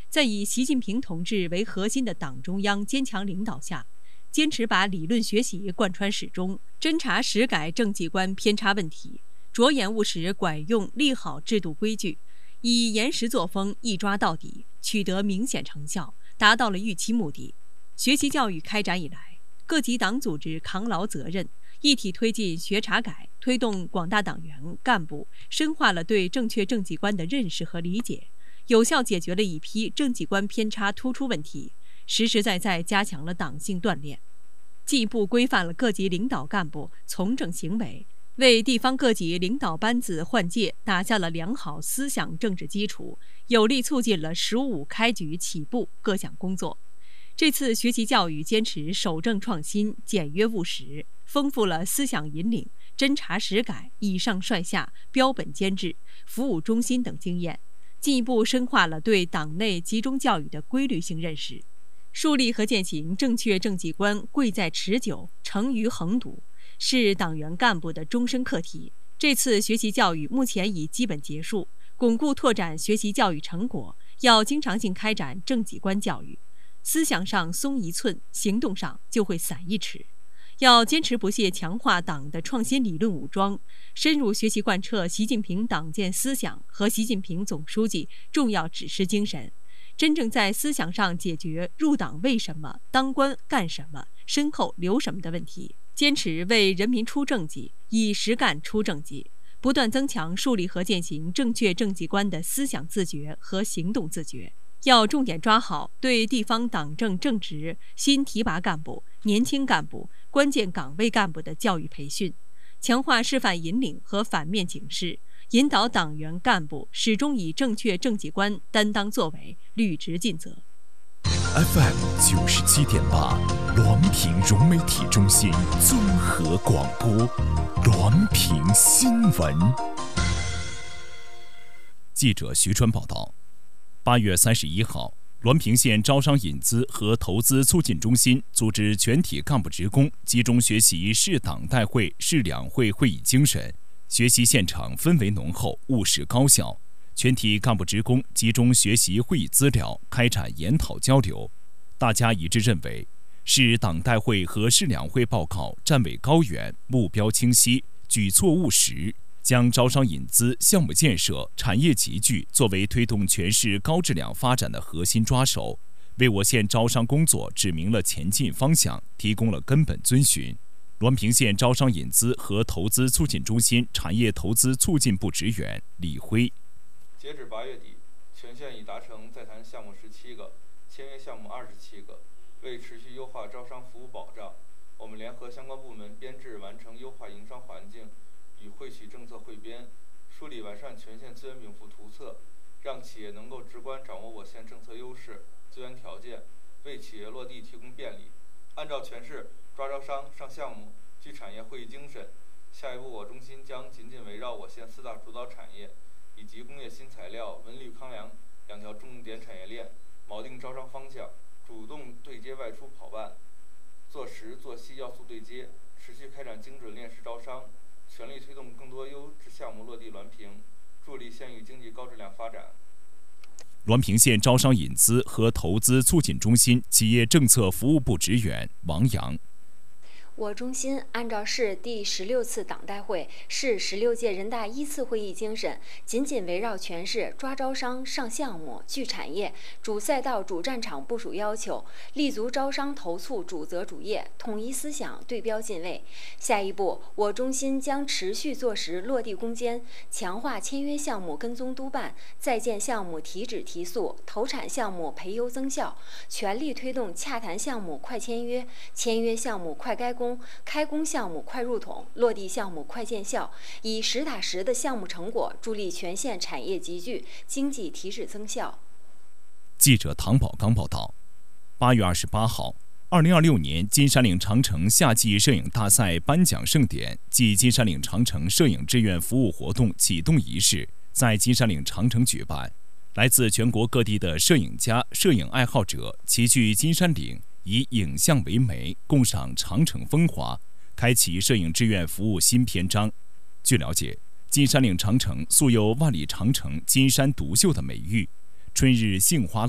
在以习近平同志为核心的党中央坚强领导下，坚持把理论学习贯穿始终，侦查实改政绩观偏差问题，着眼务实管用立好制度规矩，以严实作风一抓到底，取得明显成效，达到了预期目的。学习教育开展以来，各级党组织扛牢责任，一体推进学查改，推动广大党员干部深化了对正确政绩观的认识和理解，有效解决了一批政绩观偏差突出问题，实实在在加强了党性锻炼，进一步规范了各级领导干部从政行为，为地方各级领导班子换届打下了良好思想政治基础，有力促进了“15开局起步”各项工作。这次学习教育坚持守正创新、简约务实，丰富了思想引领、侦查实改、以上率下、标本兼治、服务中心等经验，进一步深化了对党内集中教育的规律性认识。树立和践行正确政绩观，贵在持久，成于恒笃，是党员干部的终身课题。这次学习教育目前已基本结束，巩固拓展学习教育成果，要经常性开展政绩观教育。思想上松一寸，行动上就会散一尺。要坚持不懈强化党的创新理论武装，深入学习贯彻习近平党建思想和习近平总书记重要指示精神，真正在思想上解决入党为什么、当官干什么、身后留什么的问题，坚持为人民出政绩，以实干出政绩，不断增强树立和践行正确政绩观的思想自觉和行动自觉。要重点抓好对地方党政正职、新提拔干部、年轻干部、关键岗位干部的教育培训，强化示范引领和反面警示，引导党员干部始终以正确政绩观担当作为，履职尽责。 FM 97.8，滦平融媒体中心综合广播，滦平新闻。记者徐川报道。8月31号，滦平县招商引资和投资促进中心组织全体干部职工集中学习市党代会、市两会会议精神，学习现场氛围浓厚，务实高效。全体干部职工集中学习会议资料，开展研讨交流。大家一致认为，市党代会和市两会报告站位高远，目标清晰，举措务实，将招商引资、项目建设、产业集聚作为推动全市高质量发展的核心抓手，为我县招商工作指明了前进方向，提供了根本遵循。滦平县招商引资和投资促进中心产业投资促进部职员李辉。 截止8月底，全县已达成在谈项目17个，签约项目27个。为持续优化招商服务保障，我们联合相关部门编制完成优化营商环境与汇取政策汇编，梳理完善全县资源禀赋图册，让企业能够直观掌握我县政策优势、资源条件，为企业落地提供便利。按照全市抓招商、上项目、聚产业会议精神，下一步我中心将紧紧围绕我县4大主导产业以及工业新材料、文旅康良2条重点产业链，锚定招商方向，主动对接外出跑办，做实做细要素对接，持续开展精准链式招商，全力推动更多优质项目落地滦平，助力县域经济高质量发展。 滦平县招商引资和投资促进中心企业政策服务部职员王阳。 我中心按照市第16次党代会、市16届人大1次会议精神，紧紧围绕全市抓招商、上项目、聚产业、主赛道、主战场部署要求，立足招商投促主责主业，统一思想，对标进位。下一步，我中心将持续做实落地攻坚，强化签约项目跟踪督办、在建项目提质提速、投产项目培优增效，全力推动洽谈项目快签约、签约项目快开工、开工项目快入统、落地项目快见效，以实打实的项目成果助力全县产业集聚、经济提质增效。 记者唐宝刚报道。8月28号，2026年金山岭长城夏季摄影大赛颁奖盛典暨金山岭长城摄影志愿服务活动启动仪式在金山岭长城举办。来自全国各地的摄影家、摄影爱好者齐聚金山岭，以影像为媒，共赏长城风华，开启摄影志愿服务新篇章。据了解，金山岭长城素有万里长城金山独秀的美誉，春日杏花